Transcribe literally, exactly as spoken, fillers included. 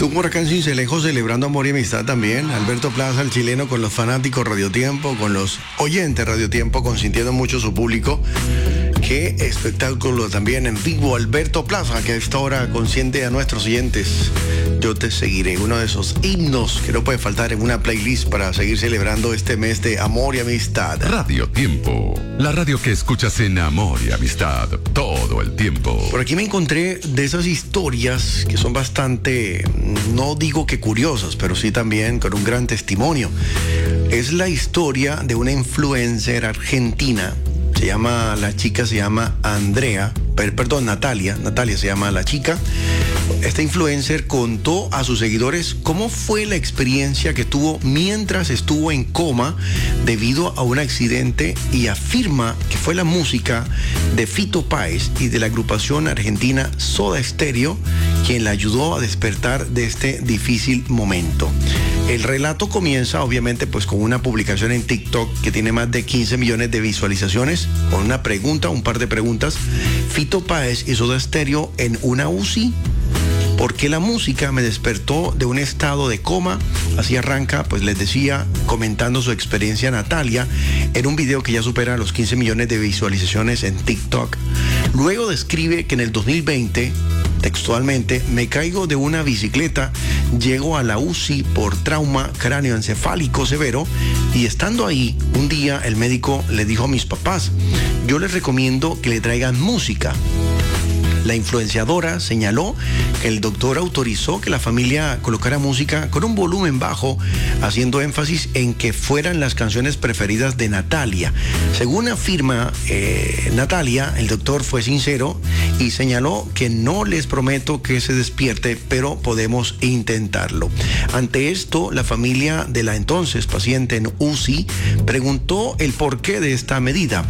Tuvo Huracán Cincelejo celebrando amor y amistad también. Alberto Plaza, el chileno, con los fanáticos Radio Tiempo, con los oyentes Radio Tiempo, consintiendo mucho su público. Qué espectáculo también en vivo, Alberto Plaza, que a esta hora consiente a nuestros oyentes. Yo te seguiré, uno de esos himnos que no puede faltar en una playlist para seguir celebrando este mes de amor y amistad. Radio Tiempo, la radio que escuchas en amor y amistad todo el tiempo. Por aquí me encontré de esas historias que son bastante, no digo que curiosas, pero sí también con un gran testimonio. Es la historia de una influencer argentina. Se llama, la chica se llama Andrea, per, perdón, Natalia, Natalia se llama la chica. Esta influencer contó a sus seguidores cómo fue la experiencia que tuvo mientras estuvo en coma debido a un accidente y afirma que fue la música de Fito Páez y de la agrupación argentina Soda Stereo quien la ayudó a despertar de este difícil momento. El relato comienza obviamente pues con una publicación en TikTok que tiene más de quince millones de visualizaciones, con una pregunta, un par de preguntas. Fito Páez y Soda Stereo en una U C I. ¿Por qué la música me despertó de un estado de coma? Así arranca, pues les decía, comentando su experiencia Natalia en un video que ya supera los quince millones de visualizaciones en TikTok. Luego describe que en el dos mil veinte, textualmente, me caigo de una bicicleta, llego a la U C I por trauma cráneoencefálico severo y estando ahí, un día el médico le dijo a mis papás, yo les recomiendo que le traigan música. La influenciadora señaló que el doctor autorizó que la familia colocara música con un volumen bajo, haciendo énfasis en que fueran las canciones preferidas de Natalia. Según afirma eh, Natalia, el doctor fue sincero y señaló que no les prometo que se despierte, pero podemos intentarlo. Ante esto, la familia de la entonces paciente en U C I preguntó el porqué de esta medida.